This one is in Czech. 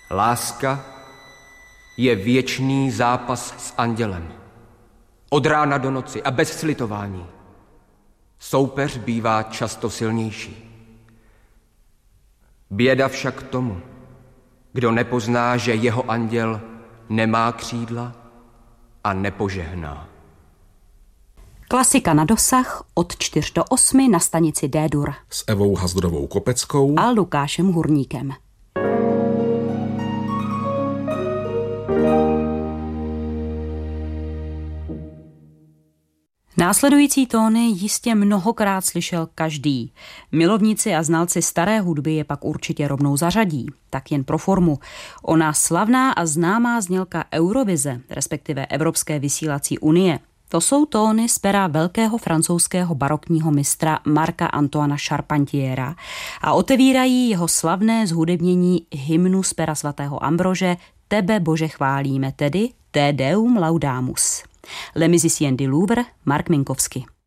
Láska je věčný zápas s andělem. Od rána do noci a bez slitování. Soupeř bývá často silnější. Běda však tomu, kdo nepozná, že jeho anděl nemá křídla a nepožehná. Klasika na dosah od 4 do 8 na stanici D-dur. S Evou Hazdorovou Kopeckou a Lukášem Hurníkem. Následující tóny jistě mnohokrát slyšel každý. Milovníci a znalci staré hudby je pak určitě rovnou zařadí. Tak jen pro formu. Ona slavná a známá znělka Eurovize, respektive Evropské vysílací unie. To jsou tóny z pera velkého francouzského barokního mistra Marca Antoana Charpentiera a otevírají jeho slavné zhudebnění hymnu z pera svatého Ambrože Tebe, Bože, chválíme, tedy Te Deum Laudamus. Le Musicien du Louvre, Mark Minkowski.